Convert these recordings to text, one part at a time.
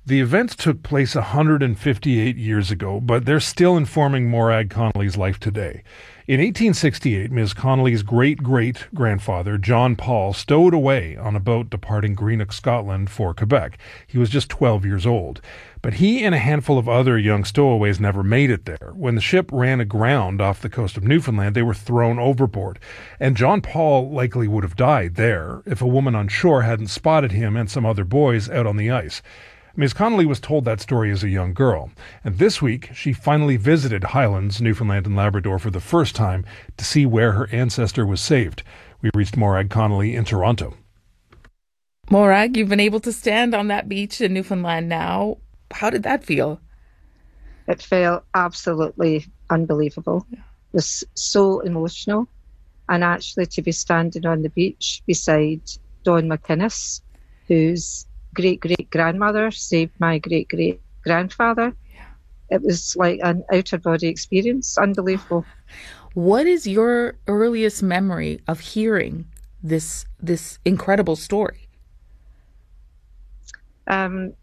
The events took place 158 years ago, but they're still informing Morag Connolly's life today. In 1868, Ms. Connolly's great-great-grandfather, John Paul, stowed away on a boat departing Greenock, Scotland for Quebec. He was just 12 years old. But he and a handful of other young stowaways never made it there. When the ship ran aground off the coast of Newfoundland, they were thrown overboard. And John Paul likely would have died there if a woman on shore hadn't spotted him and some other boys out on the ice. Ms. Connolly was told that story as a young girl, and this week she finally visited Highlands, Newfoundland and Labrador for the first time to see where her ancestor was saved. We reached Morag Connolly in Toronto. Morag, you've been able to stand on that beach in Newfoundland now. How did that feel? It felt absolutely unbelievable. It was so emotional. And actually to be standing on the beach beside Don McInnes, whose great-great-grandmother saved my great-great-grandfather. Yeah. It was like an outer-body experience. Unbelievable. What is your earliest memory of hearing this incredible story? John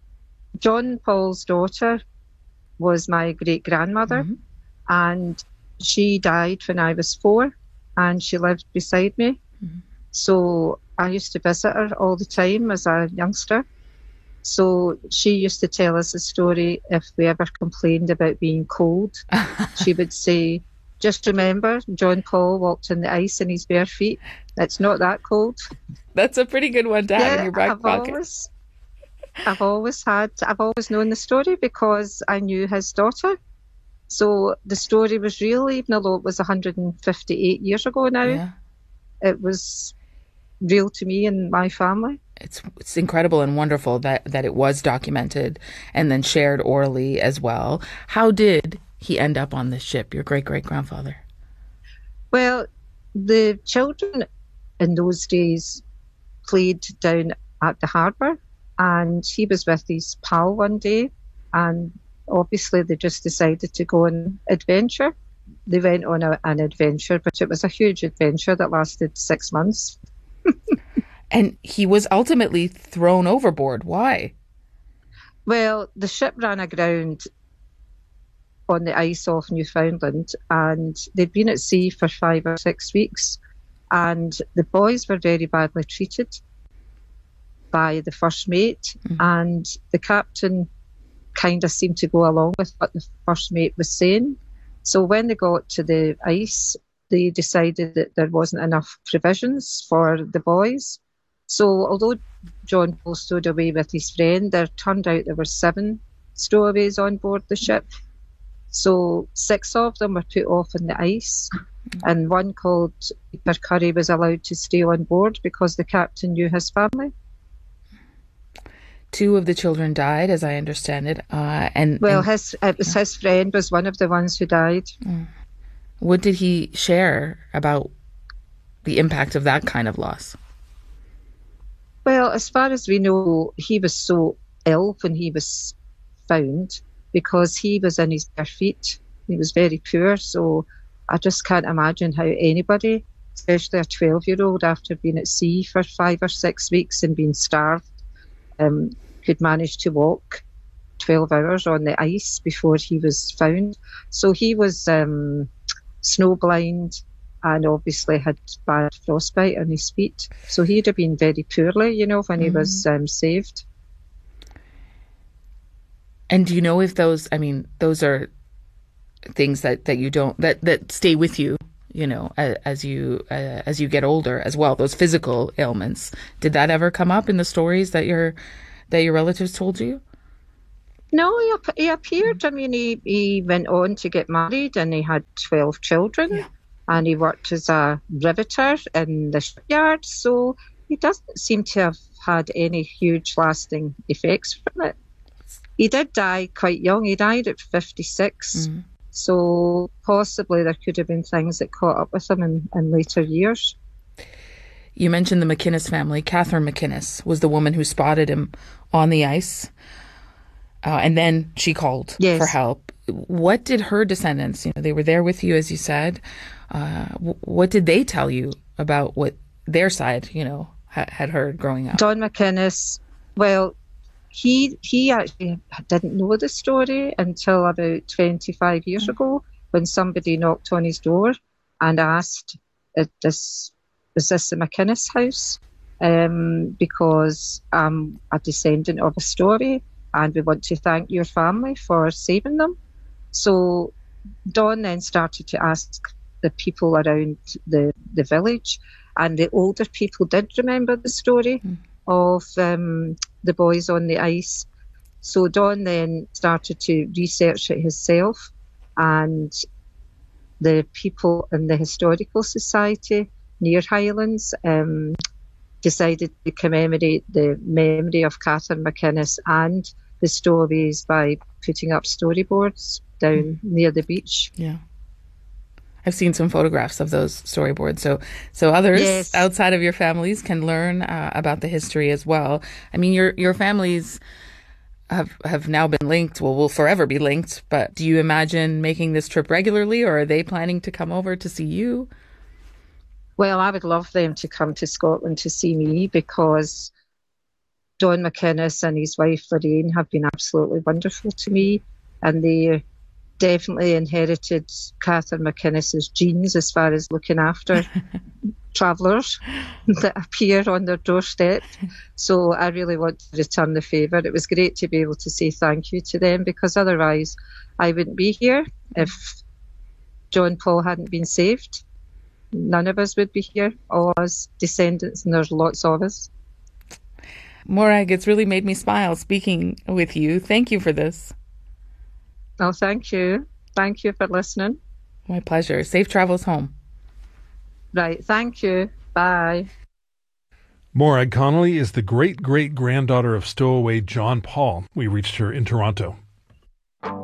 Paul's daughter was my great-grandmother, and she died when I was 4, and she lived beside me. So I used to visit her all the time as a youngster. So she used to tell us a story if we ever complained about being cold. She would say, just remember, John Paul walked on the ice in his bare feet. It's not that cold. That's a pretty good one to have in your back pocket. I've always known the story because I knew his daughter. So the story was real, even though it was 158 years ago now. Yeah. It was real to me and my family. It's incredible and wonderful that it was documented and then shared orally as well. How did he end up on this ship, your great-great-grandfather? Well, the children in those days played down at the harbour, and he was with his pal one day, and obviously they just decided to go on adventure. They went on an adventure, but it was a huge adventure that lasted 6 months. And he was ultimately thrown overboard. Why? Well, the ship ran aground on the ice off Newfoundland, and they'd been at sea for 5 or 6 weeks, and the boys were very badly treated by the first mate, and the captain kind of seemed to go along with what the first mate was saying. So when they got to the ice, they decided that there wasn't enough provisions for the boys. So although John Paul stowed away with his friend, there turned out there were 7 stowaways on board the ship. So 6 of them were put off on the ice, and one called Peter Curry was allowed to stay on board because the captain knew his family. 2 of the children died, as I understand it. His friend was one of the ones who died. What did he share about the impact of that kind of loss? Well, as far as we know, he was so ill when he was found because he was in his bare feet. He was very poor, so I just can't imagine how anybody, especially a 12-year-old after being at sea for 5 or 6 weeks and being starved, could manage to walk 12 hours on the ice before he was found. So he was snowblind and obviously had bad frostbite on his feet. So he'd have been very poorly, when he was saved. And do you know if those are things that you don't, that stay with you, as you get older as well, those physical ailments? Did that ever come up in the stories that your relatives told you? No, he appeared. I mean, he went on to get married and he had 12 children, and he worked as a riveter in the shipyard. So he doesn't seem to have had any huge lasting effects from it. He did die quite young. He died at 56. So possibly there could have been things that caught up with him in later years. You mentioned the McInnes family. Catherine McInnes was the woman who spotted him on the ice. And then she called for help. What did her descendants, they were there with you, as you said. What did they tell you about what their side, had heard growing up? Don McInnes, well, he actually didn't know the story until about 25 years ago, when somebody knocked on his door and asked, is this the McInnes house? Because I'm a descendant of a story and we want to thank your family for saving them. So Don then started to ask the people around the village, and the older people did remember the story of the boys on the ice. So Don then started to research it himself, and the people in the Historical Society near Highlands decided to commemorate the memory of Catherine McInnes and the stories by putting up storyboards down near the beach. Yeah. I've seen some photographs of those storyboards, so others outside of your families can learn about the history as well. I mean, your families have now been linked, will forever be linked, but do you imagine making this trip regularly, or are they planning to come over to see you? Well, I would love them to come to Scotland to see me, because Don McInnes and his wife Lorraine have been absolutely wonderful to me, and they definitely inherited Catherine McInnes's genes as far as looking after travellers that appear on their doorstep. So I really want to return the favour. It was great to be able to say thank you to them, because otherwise I wouldn't be here. If John Paul hadn't been saved, none of us would be here, all us descendants, and there's lots of us. Morag, it's really made me smile speaking with you. Thank you for this. Oh, thank you. Thank you for listening. My pleasure. Safe travels home. Right. Thank you. Bye. Morag Connolly is the great-great-granddaughter of stowaway John Paul. We reached her in Toronto.